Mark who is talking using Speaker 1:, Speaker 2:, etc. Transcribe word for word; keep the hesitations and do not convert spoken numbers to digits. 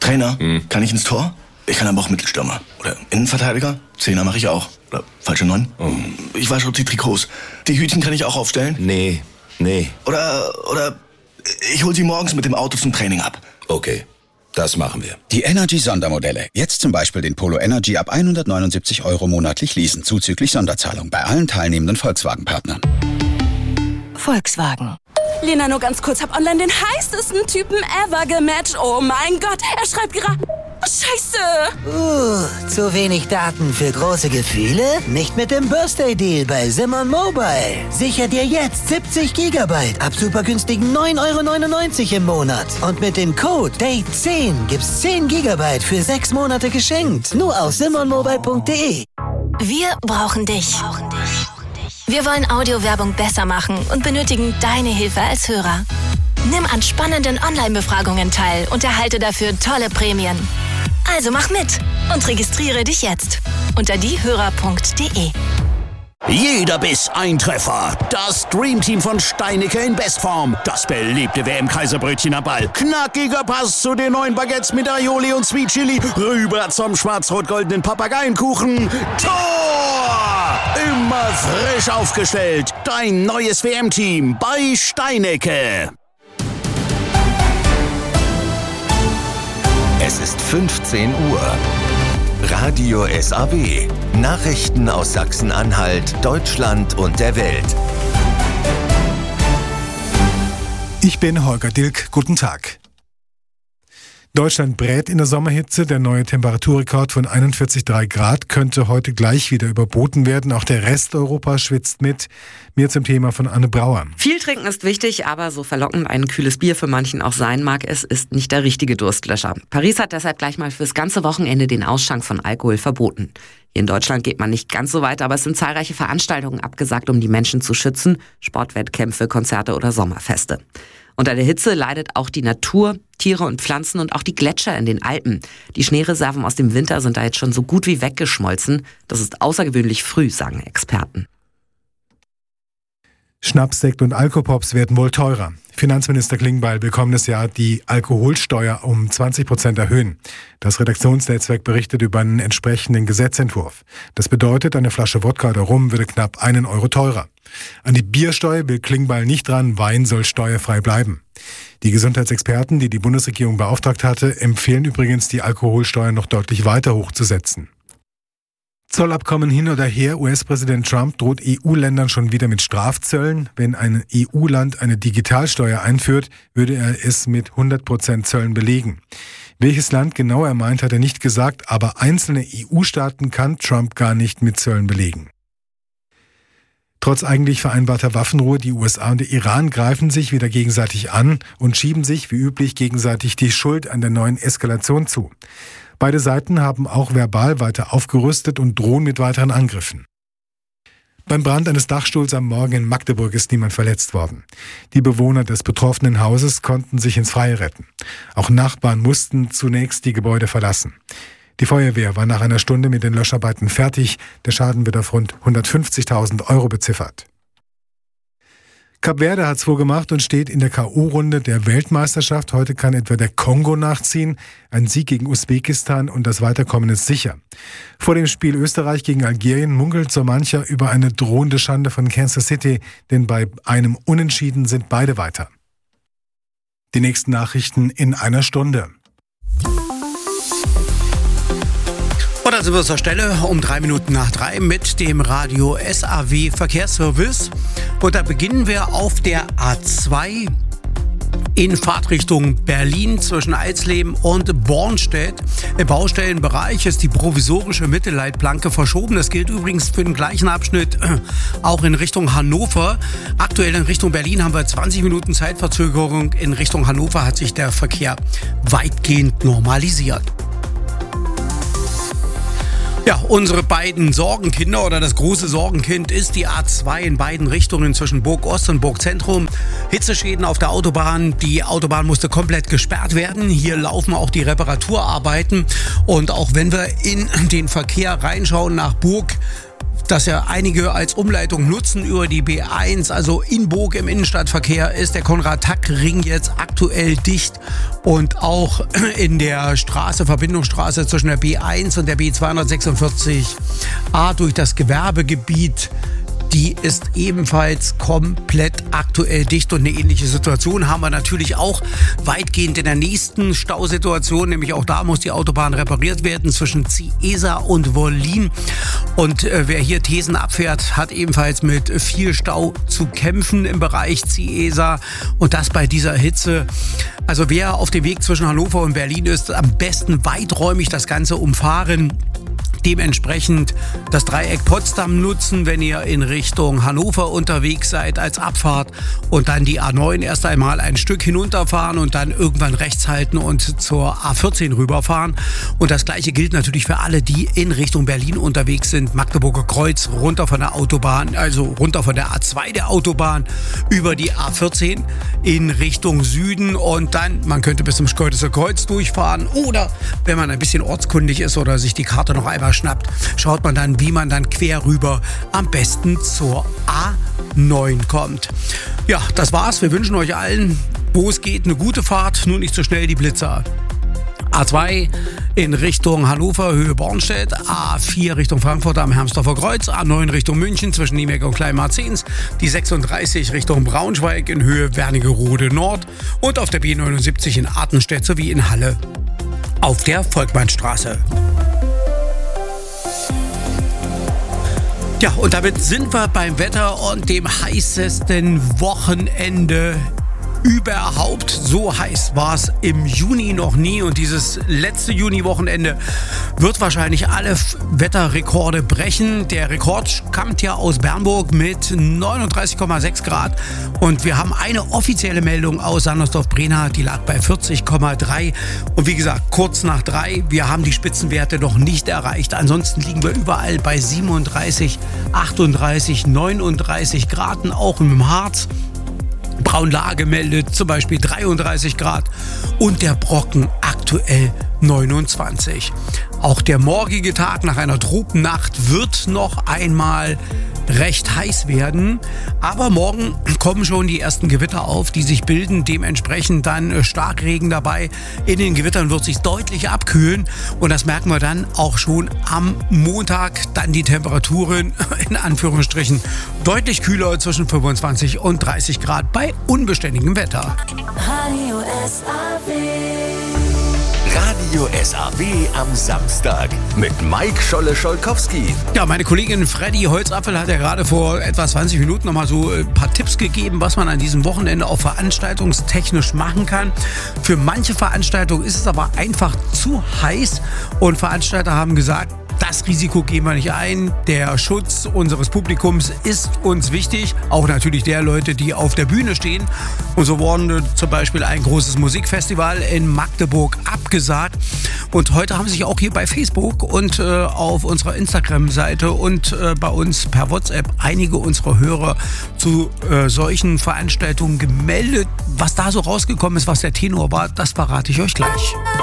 Speaker 1: Trainer, hm. kann ich ins Tor? Ich kann aber auch Mittelstürmer. Oder Innenverteidiger? Zehner mache ich auch. Oder falsche Neun? Oh. Ich wasche auch die Trikots. Die Hütchen kann ich auch aufstellen?
Speaker 2: Nee, nee.
Speaker 1: Oder, oder ich hol sie morgens mit dem Auto zum Training ab.
Speaker 2: Okay, das machen wir.
Speaker 3: Die Energy-Sondermodelle. Jetzt zum Beispiel den Polo Energy ab hundertneunundsiebzig Euro monatlich leasen, zuzüglich Sonderzahlung bei allen teilnehmenden Volkswagen-Partnern.
Speaker 4: Volkswagen. Lena, nur ganz kurz, hab online den heißesten Typen ever gematcht. Oh mein Gott, er schreibt gerade... Scheiße!
Speaker 5: Uh, zu wenig Daten für große Gefühle? Nicht mit dem Birthday-Deal bei Simon Mobile. Sicher dir jetzt siebzig Gigabyte ab super günstigen neun Euro neunundneunzig im Monat. Und mit dem Code Date zehn gibt's zehn Gigabyte für sechs Monate geschenkt. Nur auf simon mobile punkt de.
Speaker 6: Wir brauchen dich. Wir wollen Audiowerbung besser machen und benötigen deine Hilfe als Hörer. Nimm an spannenden Online-Befragungen teil und erhalte dafür tolle Prämien. Also mach mit und registriere dich jetzt unter diehörer punkt de.
Speaker 7: Jeder Biss ein Treffer. Das Dreamteam von Steinicke in Bestform. Das beliebte W M-Kaiserbrötchen am Ball. Knackiger Pass zu den neuen Baguettes mit Aioli und Sweet Chili. Rüber zum schwarz-rot-goldenen Papageienkuchen. Tor! Immer frisch aufgestellt. Dein neues W M-Team bei Steinicke.
Speaker 8: Es ist fünfzehn Uhr. Radio S A W. Nachrichten aus Sachsen-Anhalt, Deutschland und der Welt.
Speaker 9: Ich bin Holger Dilk. Guten Tag. Deutschland brät in der Sommerhitze. Der neue Temperaturrekord von einundvierzig Komma drei Grad könnte heute gleich wieder überboten werden. Auch der Rest Europas schwitzt mit. Mehr zum Thema von Anne Brauer.
Speaker 10: Viel trinken ist wichtig, aber so verlockend ein kühles Bier für manchen auch sein mag, es ist nicht der richtige Durstlöscher. Paris hat deshalb gleich mal fürs ganze Wochenende den Ausschank von Alkohol verboten. Hier in Deutschland geht man nicht ganz so weit, aber es sind zahlreiche Veranstaltungen abgesagt, um die Menschen zu schützen. Sportwettkämpfe, Konzerte oder Sommerfeste. Unter der Hitze leidet auch die Natur, Tiere und Pflanzen und auch die Gletscher in den Alpen. Die Schneereserven aus dem Winter sind da jetzt schon so gut wie weggeschmolzen. Das ist außergewöhnlich früh, sagen Experten.
Speaker 9: Schnaps, Sekt und Alkopops werden wohl teurer. Finanzminister Klingbeil will kommendes Jahr die Alkoholsteuer um zwanzig Prozent erhöhen. Das Redaktionsnetzwerk berichtet über einen entsprechenden Gesetzentwurf. Das bedeutet, eine Flasche Wodka oder Rum würde knapp einen Euro teurer. An die Biersteuer will Klingbeil nicht ran, Wein soll steuerfrei bleiben. Die Gesundheitsexperten, die die Bundesregierung beauftragt hatte, empfehlen übrigens, die Alkoholsteuer noch deutlich weiter hochzusetzen. Zollabkommen hin oder her, U S-Präsident Trump droht E U-Ländern schon wieder mit Strafzöllen. Wenn ein E U-Land eine Digitalsteuer einführt, würde er es mit hundert Prozent Zöllen belegen. Welches Land genau er meint, hat er nicht gesagt, aber einzelne E U-Staaten kann Trump gar nicht mit Zöllen belegen. Trotz eigentlich vereinbarter Waffenruhe, die U S A und der Iran greifen sich wieder gegenseitig an und schieben sich wie üblich gegenseitig die Schuld an der neuen Eskalation zu. Beide Seiten haben auch verbal weiter aufgerüstet und drohen mit weiteren Angriffen. Beim Brand eines Dachstuhls am Morgen in Magdeburg ist niemand verletzt worden. Die Bewohner des betroffenen Hauses konnten sich ins Freie retten. Auch Nachbarn mussten zunächst die Gebäude verlassen. Die Feuerwehr war nach einer Stunde mit den Löscharbeiten fertig. Der Schaden wird auf rund hundertfünfzigtausend Euro beziffert. Kap Verde hat's vorgemacht und steht in der K O-Runde der Weltmeisterschaft. Heute kann etwa der Kongo nachziehen. Ein Sieg gegen Usbekistan und das Weiterkommen ist sicher. Vor dem Spiel Österreich gegen Algerien munkelt so mancher über eine drohende Schande von Kansas City, denn bei einem Unentschieden sind beide weiter. Die nächsten Nachrichten in einer Stunde.
Speaker 11: Und dann sind wir zur Stelle um drei Minuten nach drei mit dem Radio S A W Verkehrsservice. Und da beginnen wir auf der A zwei in Fahrtrichtung Berlin zwischen Eisleben und Bornstedt. Im Baustellenbereich ist die provisorische Mittelleitplanke verschoben. Das gilt übrigens für den gleichen Abschnitt äh, auch in Richtung Hannover. Aktuell in Richtung Berlin haben wir zwanzig Minuten Zeitverzögerung. In Richtung Hannover hat sich der Verkehr weitgehend normalisiert. Ja, unsere beiden Sorgenkinder oder das große Sorgenkind ist die A zwei in beiden Richtungen zwischen Burg Ost und Burg Zentrum. Hitzeschäden auf der Autobahn. Die Autobahn musste komplett gesperrt werden. Hier laufen auch die Reparaturarbeiten. Und auch wenn wir in den Verkehr reinschauen nach Burg das ja einige als Umleitung nutzen über die B eins, also in Burg im Innenstadtverkehr, ist der Konrad-Tack-Ring jetzt aktuell dicht und auch in der Straße, Verbindungsstraße zwischen der B eins und der B zweihundertsechsundvierzig A durch das Gewerbegebiet, die ist ebenfalls komplett aktuell dicht und eine ähnliche Situation haben wir natürlich auch weitgehend in der nächsten Stausituation, nämlich auch da muss die Autobahn repariert werden zwischen Ciesa und Wollin und äh, wer hier Thesen abfährt, hat ebenfalls mit viel Stau zu kämpfen im Bereich Ciesa und das bei dieser Hitze. Also wer auf dem Weg zwischen Hannover und Berlin ist, am besten weiträumig das Ganze umfahren. Dementsprechend das Dreieck Potsdam nutzen, wenn ihr in Richtung Hannover unterwegs seid als Abfahrt und dann die A neun erst einmal ein Stück hinunterfahren und dann irgendwann rechts halten und zur A vierzehn rüberfahren. Und das gleiche gilt natürlich für alle, die in Richtung Berlin unterwegs sind. Magdeburger Kreuz runter von der Autobahn, also runter von der A zwei der Autobahn über die A vierzehn in Richtung Süden und dann, man könnte bis zum Schkeuditzer Kreuz durchfahren oder wenn man ein bisschen ortskundig ist oder sich die Karte noch einmal schnappt, schaut man dann, wie man dann quer rüber am besten zur A neun kommt. Ja, das war's. Wir wünschen euch allen, wo es geht, eine gute Fahrt, nur nicht so schnell die Blitzer. A zwei in Richtung Hannover, Höhe Bornstedt, A vier Richtung Frankfurt am Hermsdorfer Kreuz, A neun Richtung München zwischen Niemeck und Kleinmarzens, die sechsunddreißig Richtung Braunschweig in Höhe Wernigerode Nord und auf der B neunundsiebzig in Artenstedt sowie in Halle auf der Volkmannstraße. Ja, und damit sind wir beim Wetter und dem heißesten Wochenende überhaupt. So heiß war es im Juni noch nie und dieses letzte Juni-Wochenende wird wahrscheinlich alle Wetterrekorde brechen. Der Rekord kommt ja aus Bernburg mit neununddreißig Komma sechs Grad und wir haben eine offizielle Meldung aus Sandersdorf-Brena, die lag bei vierzig Komma drei und wie gesagt, kurz nach drei, wir haben die Spitzenwerte noch nicht erreicht. Ansonsten liegen wir überall bei siebenunddreißig, achtunddreißig, neununddreißig Grad, auch im Harz. Braunlage meldet zum Beispiel dreiunddreißig Grad und der Brocken aktuell neunundzwanzig. Auch der morgige Tag nach einer Tropennacht wird noch einmal recht heiß werden. Aber morgen kommen schon die ersten Gewitter auf, die sich bilden. Dementsprechend dann Starkregen dabei. In den Gewittern wird es sich deutlich abkühlen. Und das merken wir dann auch schon am Montag. Dann die Temperaturen in Anführungsstrichen deutlich kühler zwischen fünfundzwanzig und dreißig Grad bei unbeständigem Wetter.
Speaker 8: Radio S A W. Radio S A W am Samstag mit Mike Scholle-Scholkowski.
Speaker 11: Ja, meine Kollegin Freddy Holzapfel hat ja gerade vor etwa zwanzig Minuten noch mal so ein paar Tipps gegeben, was man an diesem Wochenende auch veranstaltungstechnisch machen kann. Für manche Veranstaltungen ist es aber einfach zu heiß und Veranstalter haben gesagt, das Risiko gehen wir nicht ein. Der Schutz unseres Publikums ist uns wichtig. Auch natürlich der Leute, die auf der Bühne stehen. Und so wurde zum Beispiel ein großes Musikfestival in Magdeburg abgesagt. Und heute haben sich auch hier bei Facebook und äh, auf unserer Instagram-Seite und äh, bei uns per WhatsApp einige unserer Hörer zu äh, solchen Veranstaltungen gemeldet. Was da so rausgekommen ist, was der Tenor war, das verrate ich euch gleich.